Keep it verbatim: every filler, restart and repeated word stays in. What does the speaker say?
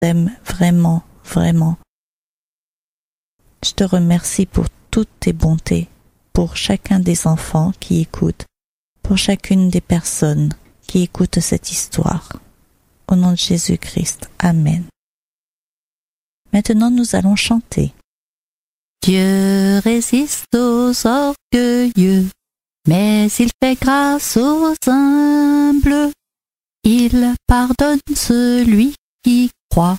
t'aime vraiment, vraiment. Je te remercie pour toutes tes bontés, pour chacun des enfants qui écoutent, pour chacune des personnes qui écoutent cette histoire. Au nom de Jésus-Christ, Amen. Maintenant, nous allons chanter. Dieu résiste aux orgueilleux, mais il fait grâce aux humbles. Il pardonne celui qui croit